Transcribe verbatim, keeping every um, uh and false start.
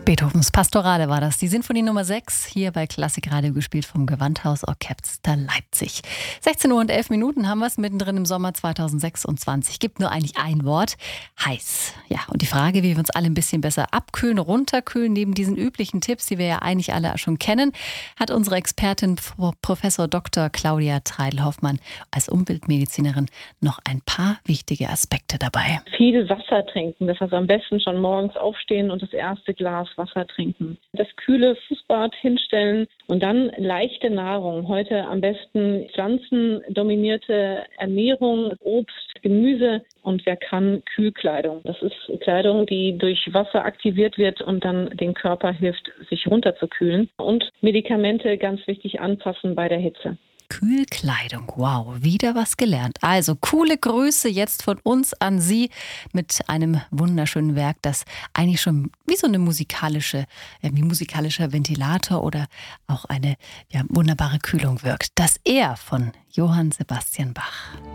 Beethovens Pastorale war das. Die Sinfonie Nummer sechs, hier bei Klassikradio gespielt vom Gewandhausorchester Leipzig. sechzehn Uhr und elf Minuten haben wir es mittendrin im Sommer zweitausendsechsundzwanzig. Gibt nur eigentlich ein Wort, heiß. Ja, und die Frage, wie wir uns alle ein bisschen besser abkühlen, runterkühlen, neben diesen üblichen Tipps, die wir ja eigentlich alle schon kennen, hat unsere Expertin Professor Doktor Claudia Treidl-Hoffmann als Umweltmedizinerin noch ein paar wichtige Aspekte dabei. Viel Wasser trinken, das heißt am besten schon morgens aufstehen und das erste Glas Wasser trinken. Das kühle Fußbad hinstellen und dann leichte Nahrung. Heute am besten pflanzendominierte Ernährung, Obst, Gemüse und wer kann, Kühlkleidung. Das ist Kleidung, die durch Wasser aktiviert wird und dann den Körper hilft, sich runterzukühlen. Und Medikamente, ganz wichtig, anpassen bei der Hitze. Kühlkleidung, wow, wieder was gelernt. Also coole Grüße jetzt von uns an Sie mit einem wunderschönen Werk, das eigentlich schon wie so eine musikalische, wie musikalischer Ventilator oder auch eine ja, wunderbare Kühlung wirkt. Das Er von Johann Sebastian Bach.